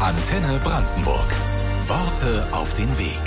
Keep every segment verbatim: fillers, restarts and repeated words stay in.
Antenne Brandenburg. Worte auf den Weg.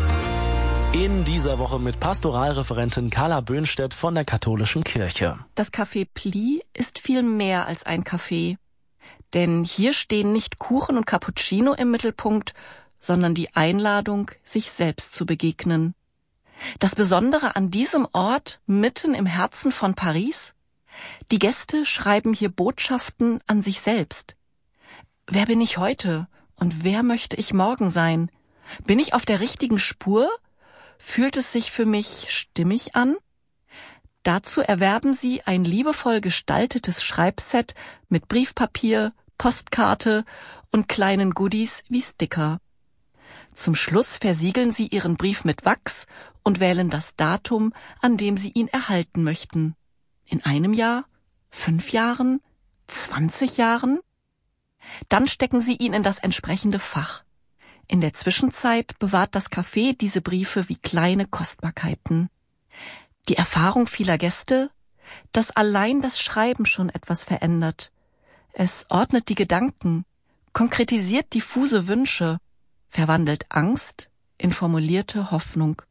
In dieser Woche mit Pastoralreferentin Carla Böhnstedt von der Katholischen Kirche. Das Café Pli ist viel mehr als ein Café. Denn hier stehen nicht Kuchen und Cappuccino im Mittelpunkt, sondern die Einladung, sich selbst zu begegnen. Das Besondere an diesem Ort, mitten im Herzen von Paris: die Gäste schreiben hier Botschaften an sich selbst. Wer bin ich heute und wer möchte ich morgen sein? Bin ich auf der richtigen Spur? Fühlt es sich für mich stimmig an? Dazu erwerben Sie ein liebevoll gestaltetes Schreibset mit Briefpapier, Postkarte und kleinen Goodies wie Sticker. Zum Schluss versiegeln Sie Ihren Brief mit Wachs und wählen das Datum, an dem Sie ihn erhalten möchten. In einem Jahr? Fünf Jahren? Zwanzig Jahren? Dann stecken Sie ihn in das entsprechende Fach. In der Zwischenzeit bewahrt das Café diese Briefe wie kleine Kostbarkeiten. Die Erfahrung vieler Gäste, dass allein das Schreiben schon etwas verändert. Es ordnet die Gedanken, konkretisiert diffuse Wünsche, verwandelt Angst in formulierte Hoffnung.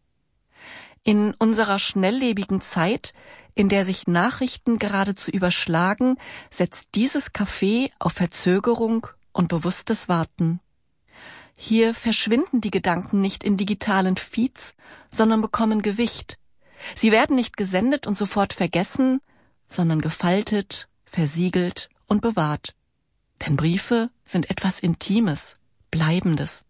In unserer schnelllebigen Zeit, in der sich Nachrichten geradezu überschlagen, setzt dieses Café auf Verzögerung und bewusstes Warten. Hier verschwinden die Gedanken nicht in digitalen Feeds, sondern bekommen Gewicht. Sie werden nicht gesendet und sofort vergessen, sondern gefaltet, versiegelt und bewahrt. Denn Briefe sind etwas Intimes, Bleibendes.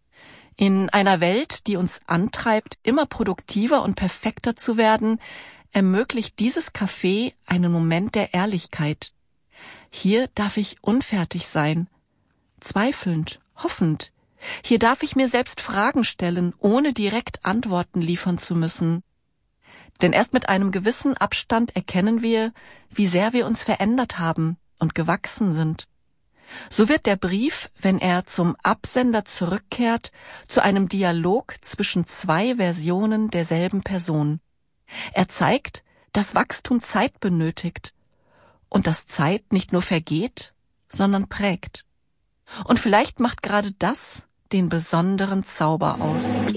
In einer Welt, die uns antreibt, immer produktiver und perfekter zu werden, ermöglicht dieses Café einen Moment der Ehrlichkeit. Hier darf ich unfertig sein, zweifelnd, hoffend. Hier darf ich mir selbst Fragen stellen, ohne direkt Antworten liefern zu müssen. Denn erst mit einem gewissen Abstand erkennen wir, wie sehr wir uns verändert haben und gewachsen sind. So wird der Brief, wenn er zum Absender zurückkehrt, zu einem Dialog zwischen zwei Versionen derselben Person. Er zeigt, dass Wachstum Zeit benötigt und dass Zeit nicht nur vergeht, sondern prägt. Und vielleicht macht gerade das den besonderen Zauber aus.